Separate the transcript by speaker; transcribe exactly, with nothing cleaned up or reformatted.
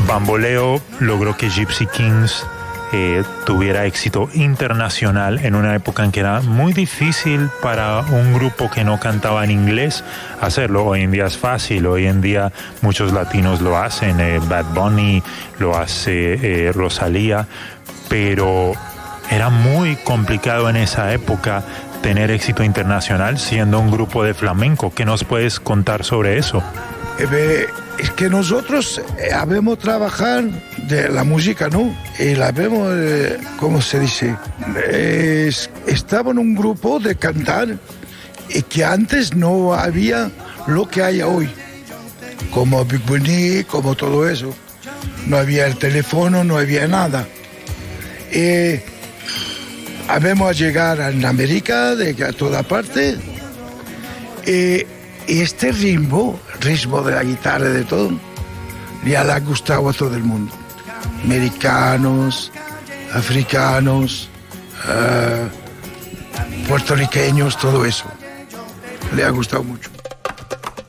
Speaker 1: Bamboleo logró que Gypsy Kings eh, tuviera éxito internacional en una época en que era muy difícil para un grupo que no cantaba en inglés hacerlo. Hoy en día es fácil, hoy en día muchos latinos lo hacen, eh, Bad Bunny lo hace, eh, Rosalía, pero era muy complicado en esa época tener éxito internacional siendo un grupo de flamenco. ¿Qué nos puedes contar sobre eso?
Speaker 2: Eh, es que nosotros eh, habemos trabajado de la música, ¿no? Y la vemos, eh, ¿cómo se dice? Eh, estaba en un grupo de cantar y que antes no había lo que hay hoy, como Big Bunny, como todo eso. No había el teléfono, no había nada. Eh, habemos llegado a América, de a toda parte, eh, y este ritmo, ritmo de la guitarra y de todo, ya le ha gustado a todo el mundo. Americanos, africanos, uh, puertorriqueños, todo eso. Le ha gustado mucho.